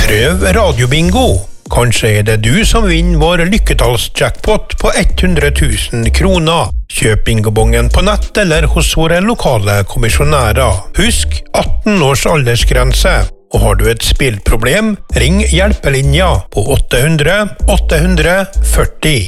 Prøv radiobingo. Kanskje er det du som vinner vår lykketallsjackpot på 100 000 kroner. Kjøp bingobongen på nett eller hos våre lokale kommisjonærer. Husk 18 års aldersgrense. Og har du et spillproblem, ring hjelpelinja på 800 840.